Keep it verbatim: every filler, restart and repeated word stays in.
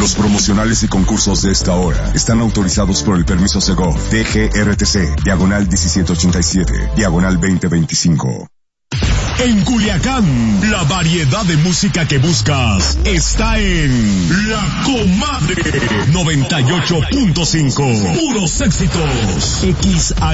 Los promocionales y concursos de esta hora están autorizados por el permiso Segov, D G R T C, diagonal diecisiete ochenta y siete, diagonal veinte veinticinco. En Culiacán, la variedad de música que buscas está en La Comadre noventa y ocho punto cinco. Puros éxitos. X